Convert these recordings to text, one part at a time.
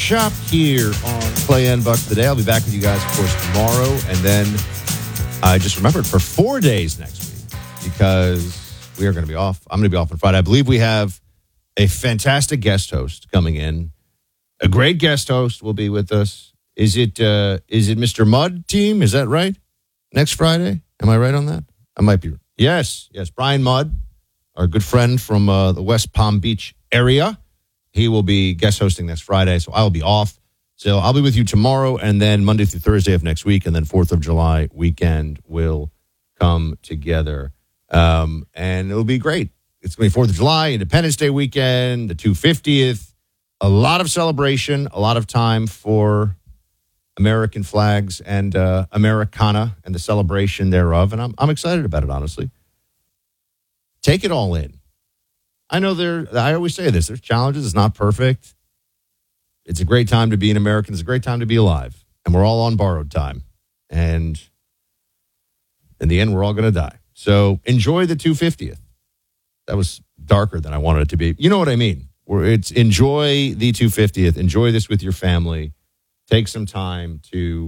Shop here on Clay and Buck today. I'll be back with you guys, of course, tomorrow. And then I just remembered for 4 days next week because we are going to be off. I'm going to be off on Friday. I believe we have a fantastic guest host coming in. A great guest host will be with us. Is it Mr. Mudd team? Is that right? Next Friday? Am I right on that? I might be. Yes. Brian Mudd, our good friend from the West Palm Beach area. He will be guest hosting next Friday, so I'll be off. So I'll be with you tomorrow, and then Monday through Thursday of next week, and then 4th of July weekend will come together. And it'll be great. It's going to be 4th of July, Independence Day weekend, the 250th. A lot of celebration, a lot of time for American flags and Americana and the celebration thereof. And I'm excited about it, honestly. Take it all in. I know I always say this, there's challenges. It's not perfect. It's a great time to be an American. It's a great time to be alive. And we're all on borrowed time. And in the end, we're all going to die. So enjoy the 250th. That was darker than I wanted it to be. You know what I mean? It's enjoy the 250th. Enjoy this with your family. Take some time to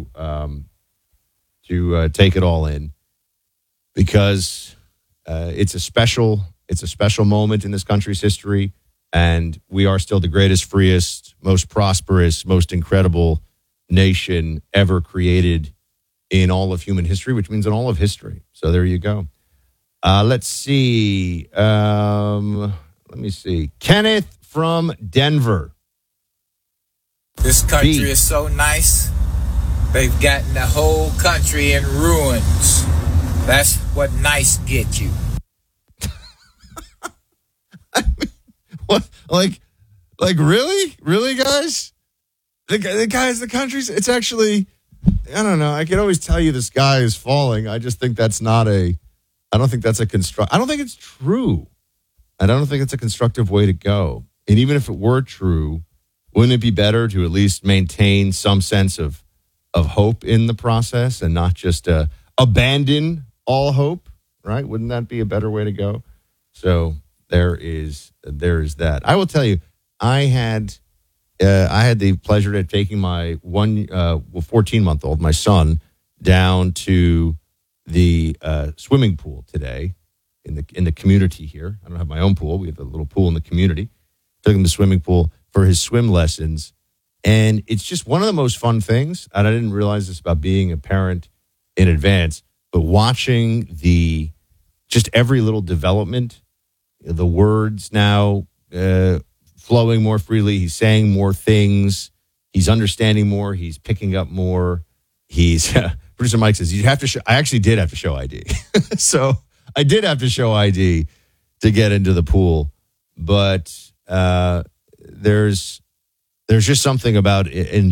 take it all in, because it's a special moment in this country's history, and we are still the greatest, freest, most prosperous, most incredible nation ever created in all of human history, which means in all of history. So there you go. Let's see. Let me see. Kenneth from Denver. This country is so nice. They've gotten the whole country in ruins. That's what nice get you. I mean, what? Like really, guys? The country's, it's actually, I don't know. I can always tell you the sky is falling. I just think that's I don't think it's true. And I don't think it's a constructive way to go. And even if it were true, wouldn't it be better to at least maintain some sense of hope in the process and not just abandon all hope, right? Wouldn't that be a better way to go? So there is that. I will tell you, I had the pleasure of taking my 14-month-old, my son, down to the swimming pool today in the community here. I don't have my own pool. We have a little pool in the community. Took him to the swimming pool for his swim lessons. And it's just one of the most fun things. And I didn't realize this about being a parent in advance, but watching just every little development, the words now flowing more freely. He's saying more things. He's understanding more. He's picking up more. Producer Mike says, I actually did have to show ID. So I did have to show ID to get into the pool. But there's just something about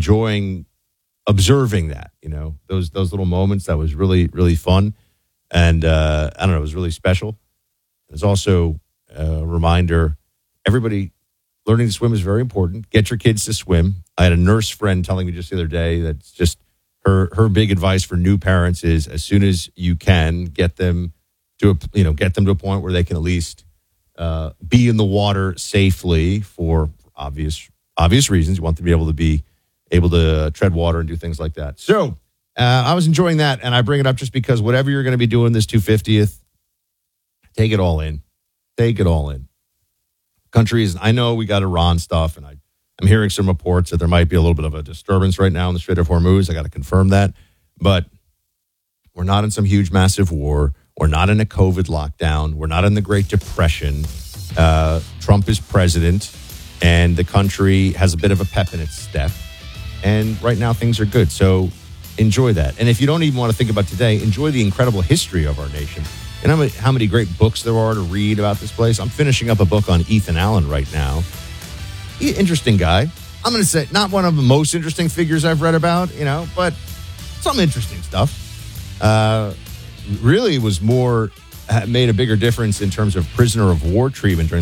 observing that, those little moments that was really, really fun. And I don't know, it was really special. It's also a reminder, everybody, learning to swim is very important. Get your kids to swim. I had a nurse friend telling me just the other day that's just her big advice for new parents is, as soon as you can, get them to a point where they can at least be in the water safely for obvious reasons. You want them to be able to tread water and do things like that. So I was enjoying that, and I bring it up just because whatever you're going to be doing this 250th, take it all in. Take it all in. Countries, I know we got Iran stuff, and I'm hearing some reports that there might be a little bit of a disturbance right now in the Strait of Hormuz. I got to confirm that. But we're not in some huge, massive war. We're not in a COVID lockdown. We're not in the Great Depression. Trump is president, and the country has a bit of a pep in its step. And right now, things are good. So enjoy that. And if you don't even want to think about today, enjoy the incredible history of our nation. And how many great books there are to read about this place. I'm finishing up a book on Ethan Allen right now. Interesting guy. I'm going to say not one of the most interesting figures I've read about, but some interesting stuff. Really was made a bigger difference in terms of prisoner of war treatment during